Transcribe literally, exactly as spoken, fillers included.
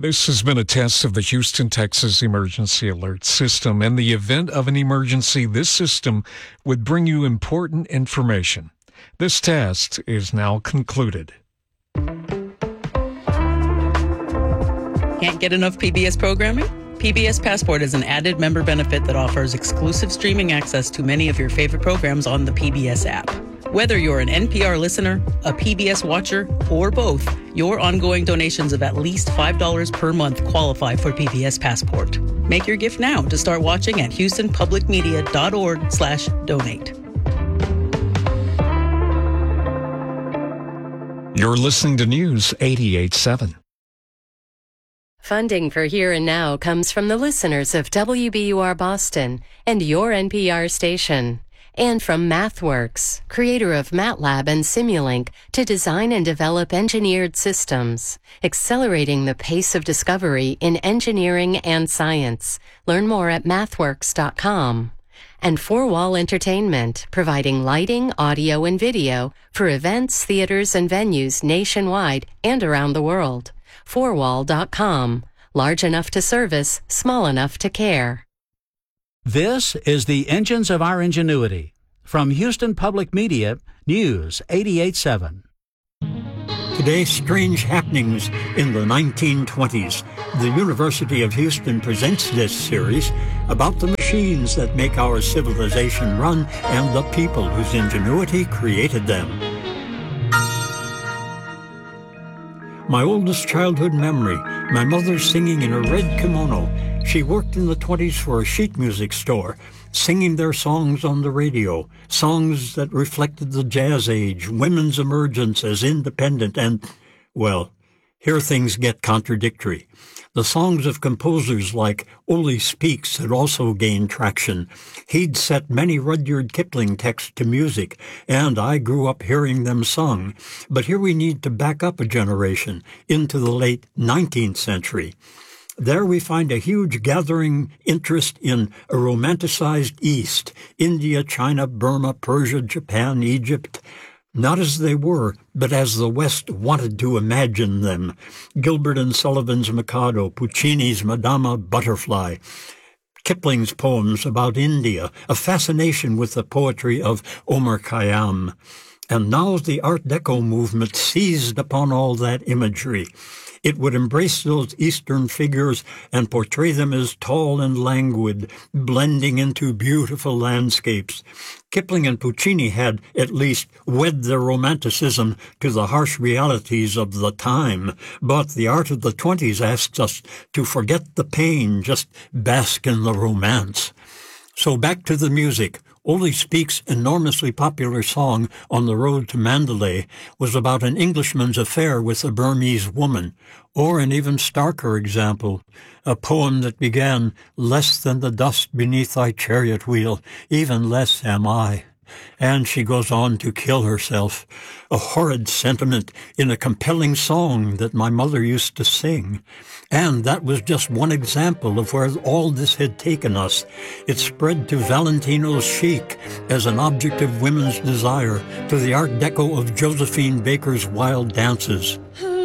This has been a test of the Houston, Texas Emergency Alert System. In the event of an emergency, this system would bring you important information. This test is now concluded. Can't get enough P B S programming? P B S Passport is an added member benefit that offers exclusive streaming access to many of your favorite programs on the P B S app. Whether you're an N P R listener, a P B S watcher, or both, your ongoing donations of at least five dollars per month qualify for P B S Passport. Make your gift now to start watching at houstonpublicmedia.org slash donate. You're listening to News eighty-eight point seven. Funding for Here and Now comes from the listeners of W B U R Boston and your N P R station. And from MathWorks, creator of MATLAB and Simulink, to design and develop engineered systems, accelerating the pace of discovery in engineering and science. Learn more at mathworks dot com. And Four Wall Entertainment, providing lighting, audio, and video for events, theaters, and venues nationwide and around the world. four wall dot com. Large enough to service, small enough to care. This is the Engines of Our Ingenuity. From Houston Public Media, News eighty-eight point seven. Today, strange happenings in the nineteen twenties. The University of Houston presents this series about the machines that make our civilization run and the people whose ingenuity created them. My oldest childhood memory, my mother singing in a red kimono. She worked in the twenties for a sheet music store, singing their songs on the radio, songs that reflected the jazz age, women's emergence as independent, and, well, here things get contradictory. The songs of composers like Ole Speaks had also gained traction. He'd set many Rudyard Kipling texts to music, and I grew up hearing them sung. But here we need to back up a generation into the late nineteenth century. There we find a huge gathering interest in a romanticized East, India, China, Burma, Persia, Japan, Egypt, not as they were, but as the West wanted to imagine them. Gilbert and Sullivan's Mikado, Puccini's Madama Butterfly, Kipling's poems about India, a fascination with the poetry of Omar Khayyam. And now the Art Deco movement seized upon all that imagery. It would embrace those Eastern figures and portray them as tall and languid, blending into beautiful landscapes. Kipling and Puccini had, at least, wed their romanticism to the harsh realities of the time. But the art of the twenties asks us to forget the pain, just bask in the romance. So back to the music. Ole Speaks' enormously popular song, On the Road to Mandalay, was about an Englishman's affair with a Burmese woman. Or an even starker example, a poem that began, Less than the dust beneath thy chariot wheel, even less am I. And she goes on to kill herself, a horrid sentiment in a compelling song that my mother used to sing. And that was just one example of where all this had taken us. It spread to Valentino's chic as an object of women's desire, to the Art Deco of Josephine Baker's wild dances.